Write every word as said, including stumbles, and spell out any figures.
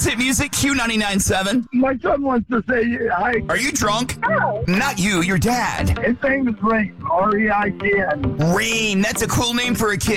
Hit Music, Q ninety-nine point seven. My son wants to say hi. Are you drunk? No. Not you, your dad. His name is Rain, R E I T N. Rain, that's a cool name for a kid.